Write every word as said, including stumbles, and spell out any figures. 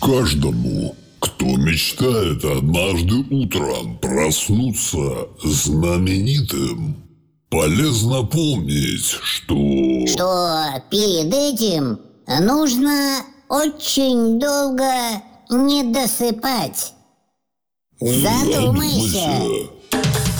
Каждому, кто мечтает однажды утром проснуться знаменитым, полезно помнить, что... Что перед этим нужно очень долго не досыпать. Задумайся. Задумайся.